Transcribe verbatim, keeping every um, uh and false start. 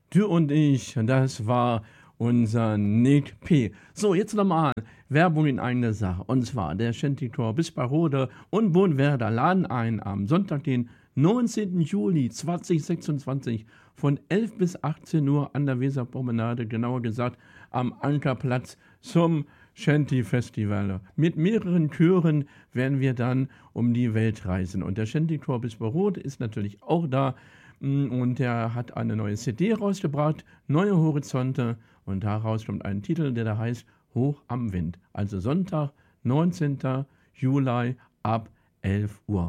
Du und ich, das war unser Nick P. So, jetzt nochmal Werbung in eigener Sache. Und zwar der Shanty-Tor bis Parode und Bohnwerder laden ein am Sonntag, den neunzehnten Juli zweitausendsechsundzwanzig von elf bis achtzehn Uhr an der Weserpromenade, genauer gesagt am Ankerplatz zum Shanty-Festival. Mit mehreren Chören werden wir dann um die Welt reisen. Und der Shanty-Tor bis Parode ist natürlich auch da. Und er hat eine neue C D rausgebracht, Neue Horizonte. Und daraus kommt ein Titel, der da heißt Hoch am Wind. Also Sonntag, neunzehnten Juli ab elf Uhr.